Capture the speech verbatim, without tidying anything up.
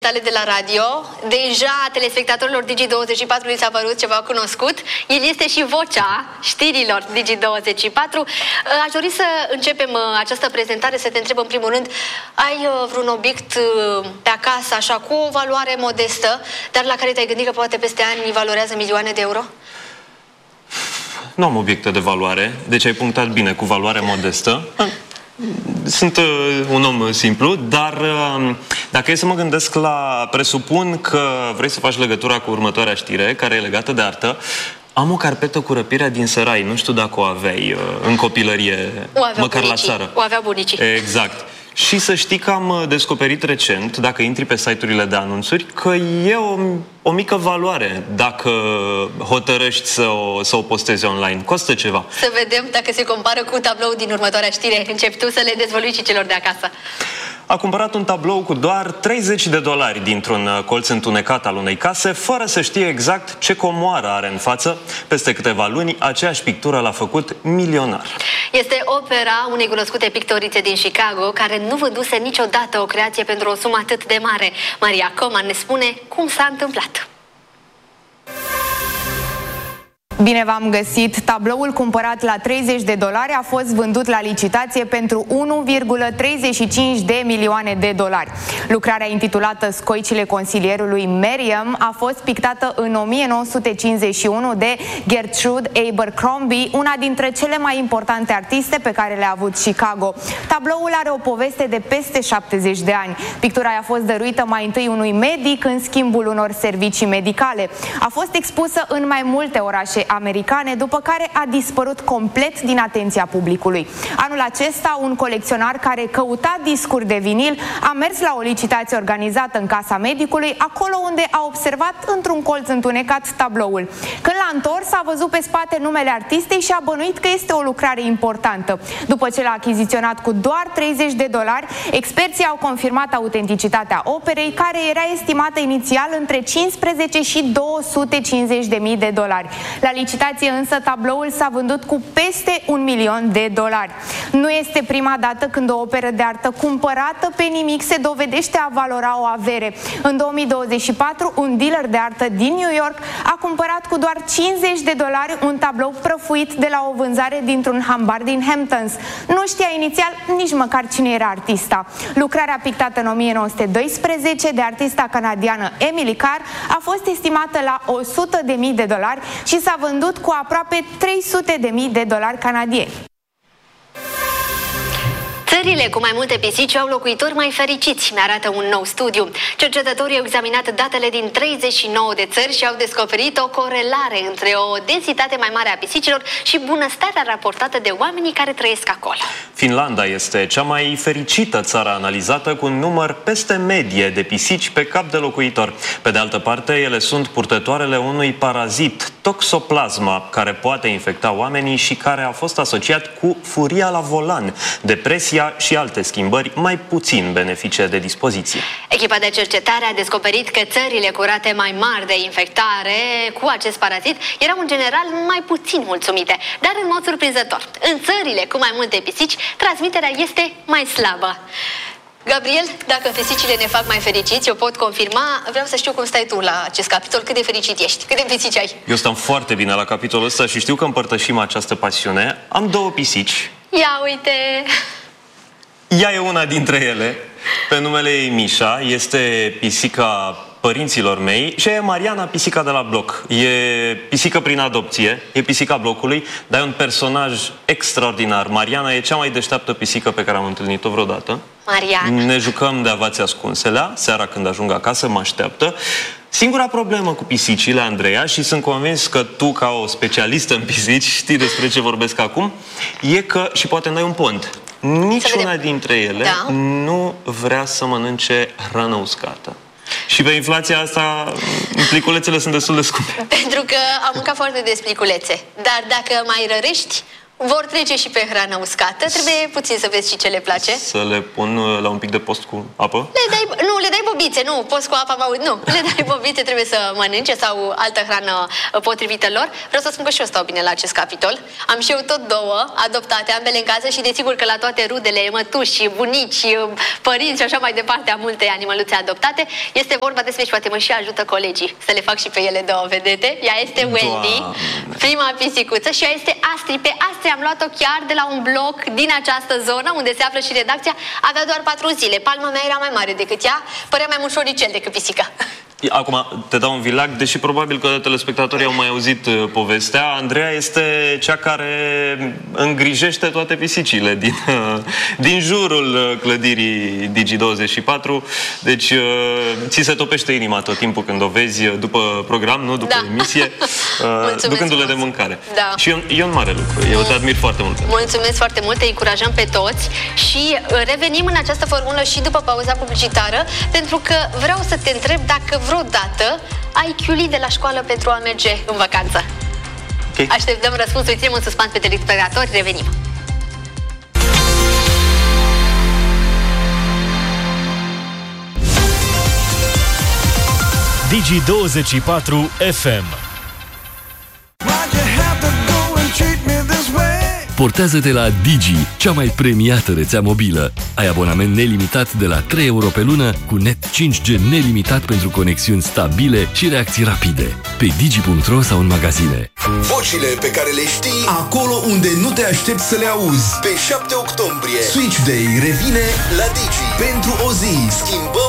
tale de la radio. Deja telespectatorilor Digi douăzeci și patru li s-a părut ceva cunoscut. El este și vocea știrilor Digi douăzeci și patru. Aș dori să începem această prezentare, să te întreb în primul rând, ai vreun obiect pe acasă, așa, cu o valoare modestă, dar la care te-ai gândit că poate peste ani valorează milioane de euro? Nu am obiecte de valoare, deci ai punctat bine, cu valoare modestă. Sunt uh, un om simplu, dar uh, dacă e să mă gândesc la... Presupun că vrei să faci legătura cu următoarea știre, care e legată de artă. Am o carpetă cu Răpirea din Sărai, nu știu dacă o aveai uh, în copilărie, măcar bunicii. la țară. O aveau bunicii. Exact. Și să știi că am descoperit recent, dacă intri pe site-urile de anunțuri, că e o, o mică valoare dacă hotărăști să o, să o postezi online. Costă ceva. Să vedem dacă se compară cu tabloul din următoarea știre. Începi tu să le dezvălui și celor de acasă. A cumpărat un tablou cu doar treizeci de dolari dintr-un colț întunecat al unei case, fără să știe exact ce comoară are în față. Peste câteva luni, aceeași pictură l-a făcut milionar. Este opera unei cunoscute pictorițe din Chicago, care nu văduse niciodată o creație pentru o sumă atât de mare. Maria Coman ne spune cum s-a întâmplat. Bine v-am găsit! Tabloul cumpărat la treizeci de dolari a fost vândut la licitație pentru unu virgulă treizeci și cinci de milioane de dolari. Lucrarea intitulată Scoicile consilierului Merriam a fost pictată în o mie nouă sute cincizeci și unu de Gertrude Abercrombie, una dintre cele mai importante artiste pe care le-a avut Chicago. Tabloul are o poveste de peste șaptezeci de ani. Pictura a fost dăruită mai întâi unui medic în schimbul unor servicii medicale. A fost expusă în mai multe orașe americane, după care a dispărut complet din atenția publicului. Anul acesta, un colecționar care căuta discuri de vinil a mers la o licitație organizată în casa medicului, acolo unde a observat într-un colț întunecat tabloul. Când l-a întors, a văzut pe spate numele artistei și a bănuit că este o lucrare importantă. După ce l-a achiziționat cu doar treizeci de dolari, experții au confirmat autenticitatea operei, care era estimată inițial între cincisprezece și două sute cincizeci de mii de dolari. La licitație însă tabloul s-a vândut cu peste un milion de dolari. Nu este prima dată când o operă de artă cumpărată pe nimic se dovedește a valora o avere. În două mii douăzeci și patru, un dealer de artă din New York a cumpărat cu doar cincizeci de dolari un tablou prăfuit de la o vânzare dintr-un hambar din Hamptons. Nu știa inițial nici măcar cine era artista. Lucrarea pictată în o mie nouă sute doisprezece de artista canadiană Emily Carr a fost estimată la o sută de mii de dolari și s-a vândut cu aproape trei sute de mii de dolari canadieni. Țările cu mai multe pisici au locuitori mai fericiți, ne arată un nou studiu. Cercetătorii au examinat datele din treizeci și nouă de țări și au descoperit o corelare între o densitate mai mare a pisicilor și bunăstarea raportată de oamenii care trăiesc acolo. Finlanda este cea mai fericită țară analizată, cu un număr peste medie de pisici pe cap de locuitor. Pe de altă parte, ele sunt purtătoarele unui parazit, Toxoplasma, care poate infecta oamenii și care a fost asociat cu furia la volan, depresia și alte schimbări mai puțin benefice de dispoziție. Echipa de cercetare a descoperit că țările cu rate mai mari de infectare cu acest parazit erau în general mai puțin mulțumite, dar în mod surprinzător, în țările cu mai multe pisici, transmiterea este mai slabă. Gabriel, dacă pisicile ne fac mai fericiți, eu pot confirma. Vreau să știu cum stai tu la acest capitol, cât de fericit ești, câte pisici ai? Eu stau foarte bine la capitolul ăsta și știu că împărtășim această pasiune. Am două pisici. Ia uite! Ea e una dintre ele, pe numele ei Mișa, este pisica părinților mei și e Mariana, pisica de la bloc. E pisică prin adopție, e pisica blocului, dar e un personaj extraordinar. Mariana e cea mai deșteaptă pisică pe care am întâlnit-o vreodată. Mariana. Ne jucăm de avați ascunselea, seara când ajung acasă mă așteaptă. Singura problemă cu pisicile, Andreea, și sunt convins că tu, ca o specialistă în pisici, știi despre ce vorbesc acum, e că, și poate n-ai un pont, niciuna dintre ele da. nu vrea să mănânce hrană uscată. Și pe inflația asta, pliculețele sunt destul de scumpe. Pentru că am mâncat foarte des pliculețe. Dar dacă mai rărești vor trece și pe hrană uscată. Trebuie puțin să vezi și ce le place. Să le pun la un pic de post cu apă? Le dai, nu, le dai bobițe, nu, post cu apă, nu. Le dai bobițe, trebuie să mănânce sau altă hrană potrivită lor. Vreau să spun că și eu stau bine la acest capitol. Am și eu tot două adoptate, ambele în casă și desigur că la toate rudele, mătuși, bunici, părinți și așa mai departe, am multe animăluțe adoptate. Este vorba despre și poate mă și ajută colegii să le fac și pe ele două, vedete? Ea este Wendy, Doamne. Prima pisicuță, și ea este Astrid. Pe Astrid am luat-o chiar de la un bloc din această zonă unde se află și redacția. Avea doar patru zile. Palma mea era mai mare decât ea, părea mai mușoricel decât pisica. Acum te dau un vilac, deși probabil că telespectatorii au mai auzit uh, povestea. Andreea este cea care îngrijește toate pisicile din, uh, din jurul uh, clădirii Digi douăzeci și patru. Deci uh, ți se topește inima tot timpul când o vezi după program, nu? După da. emisie, uh, ducându-le de mâncare. Da. Și e un, e un mare lucru. Eu te admir foarte mult. Mulțumesc foarte mult, te încurajăm pe toți și revenim în această formulă și după pauza publicitară, pentru că vreau să te întreb dacă vreodată ai chiulit de la școală pentru a merge în vacanță. Okay. Așteptăm răspunsul, ținem în suspans pe telespectatori, revenim. Digi douăzeci și patru F M. Portează-te la Digi, cea mai premiată rețea mobilă. Ai abonament nelimitat de la trei euro pe lună, cu net cinci G nelimitat pentru conexiuni stabile și reacții rapide. Pe digi punct ro sau în magazine. Vocile pe care le știi acolo unde nu te aștepți să le auzi. Pe șapte octombrie, Switch Day revine la Digi. Pentru o zi schimbăm